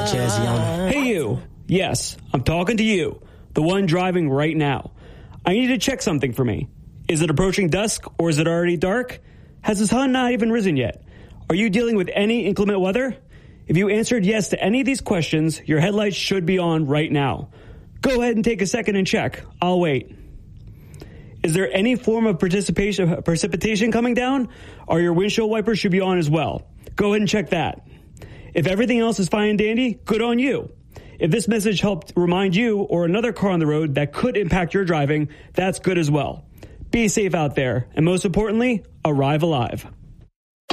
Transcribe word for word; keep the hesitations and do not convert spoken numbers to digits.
Jazzy on. Hey, you. Yes, I'm talking to you, the one driving right now. I need to check something for me. Is it approaching dusk or is it already dark? Has the sun not even risen yet? Are you dealing with any inclement weather? If you answered yes to any of these questions, your headlights should be on right now. Go ahead and take a second and check. I'll wait. Is there any form of participation, precipitation coming down? Or your windshield wipers should be on as well. Go ahead and check that. If everything else is fine and dandy, good on you. If this message helped remind you or another car on the road that could impact your driving, that's good as well. Be safe out there, and most importantly, arrive alive.